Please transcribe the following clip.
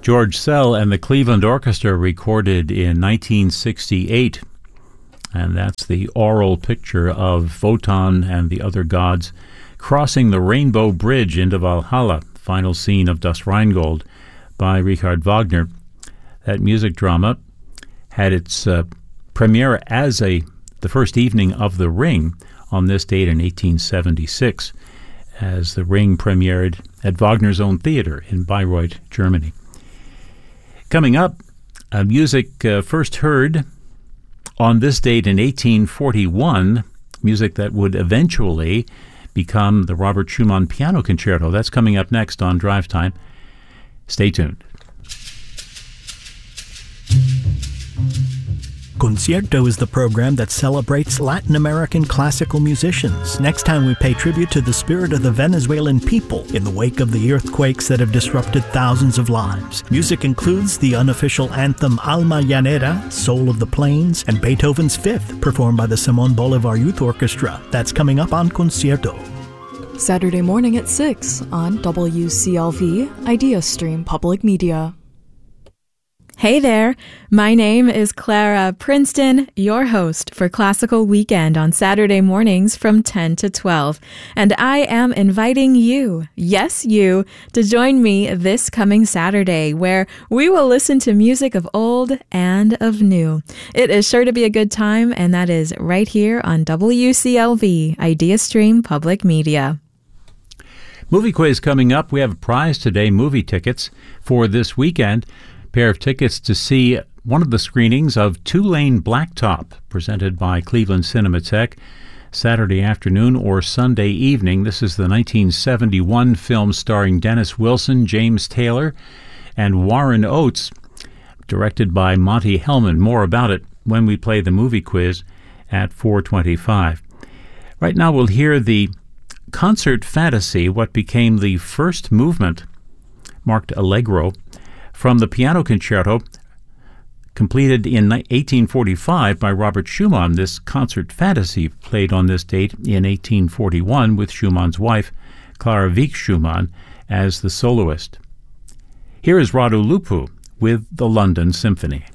George Szell and the Cleveland Orchestra recorded in 1968, and that's the oral picture of Wotan and the other gods crossing the Rainbow Bridge into Valhalla, final scene of Das Rheingold by Richard Wagner. That music drama had its premiere as the first evening of The Ring on this date in 1876, as The Ring premiered at Wagner's own theater in Bayreuth, Germany. Coming up, music first heard on this date in 1841, music that would eventually become the Robert Schumann Piano Concerto. That's coming up next on Drive Time. Stay tuned. Concierto is the program that celebrates Latin American classical musicians. Next time we pay tribute to the spirit of the Venezuelan people in the wake of the earthquakes that have disrupted thousands of lives. Music includes the unofficial anthem Alma Llanera, Soul of the Plains, and Beethoven's Fifth, performed by the Simón Bolívar Youth Orchestra. That's coming up on Concierto. Saturday morning at 6 on WCLV Idea Stream Public Media. Hey there, my name is Clara Princeton, your host for Classical Weekend on Saturday mornings from 10 to 12. And I am inviting you, yes you, to join me this coming Saturday, where we will listen to music of old and of new. It is sure to be a good time, and that is right here on WCLV Idea Stream Public Media. Movie quiz coming up. We have a prize today, movie tickets for this weekend. Pair of tickets to see one of the screenings of Two-Lane Blacktop, presented by Cleveland Cinematheque, Saturday afternoon or Sunday evening. This is the 1971 film starring Dennis Wilson, James Taylor, and Warren Oates, directed by Monty Hellman. More about it when we play the movie quiz at 4:25. Right now we'll hear the Concert Fantasy, what became the first movement, marked Allegro, from the Piano Concerto, completed in 1845 by Robert Schumann. This Concert Fantasy played on this date in 1841 with Schumann's wife, Clara Wieck Schumann, as the soloist. Here is Radu Lupu with the London Symphony.